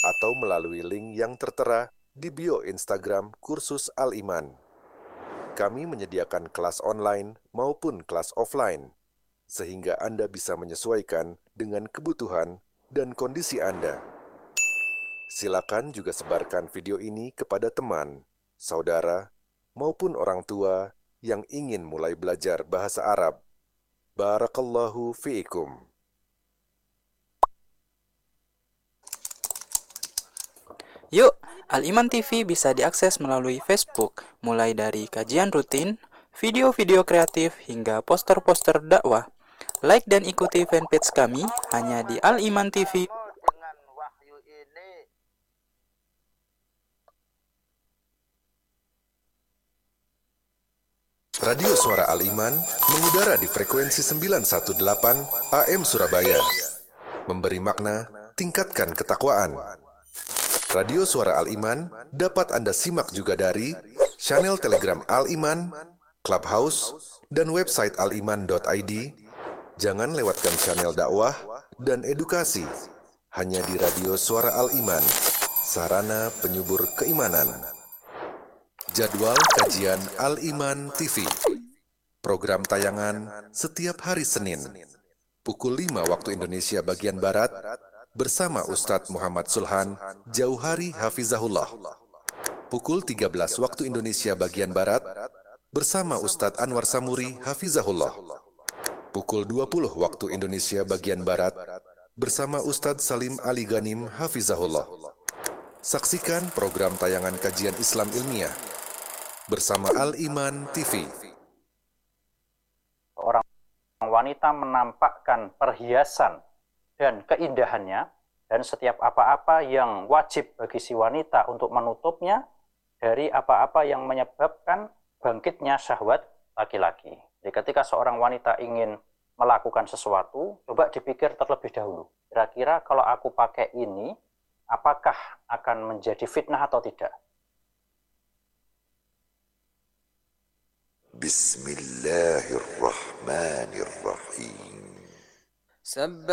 atau melalui link yang tertera di bio Instagram Kursus Al-Iman. Kami menyediakan kelas online maupun kelas offline, sehingga Anda bisa menyesuaikan dengan kebutuhan dan kondisi Anda. Silakan juga sebarkan video ini kepada teman, saudara, maupun orang tua yang ingin mulai belajar bahasa Arab. Barakallahu fiikum. Yuk, Al-Iman TV bisa diakses melalui Facebook, mulai dari kajian rutin, video-video kreatif, hingga poster-poster dakwah. Like dan ikuti fanpage kami hanya di Al-Iman TV. Dengan wahyu ini Radio Suara Al-Iman mengudara di frekuensi 918 AM Surabaya. Memberi makna, tingkatkan ketakwaan. Radio Suara Al-Iman dapat Anda simak juga dari channel Telegram Al-Iman, Clubhouse, dan website aliman.id. Jangan lewatkan channel dakwah dan edukasi hanya di Radio Suara Al-Iman, sarana penyubur keimanan. Jadwal kajian Al-Iman TV. Program tayangan setiap hari Senin, pukul 5 waktu Indonesia bagian Barat, bersama Ustadz Muhammad Sulhan Jauhari Hafizahullah. Pukul 13 waktu Indonesia bagian Barat, bersama Ustadz Anwar Samuri Hafizahullah. Pukul 20 waktu Indonesia bagian Barat, bersama Ustadz Salim Ali Ghanim Hafizahullah. Saksikan program tayangan kajian Islam ilmiah bersama Al-Iman TV. Orang wanita menampakkan perhiasan dan keindahannya, dan setiap apa-apa yang wajib bagi si wanita untuk menutupnya dari apa-apa yang menyebabkan bangkitnya syahwat laki-laki. Jadi ketika seorang wanita ingin melakukan sesuatu, coba dipikir terlebih dahulu. Kira-kira kalau aku pakai ini, apakah akan menjadi fitnah atau tidak? Bismillahirrahmanirrahim.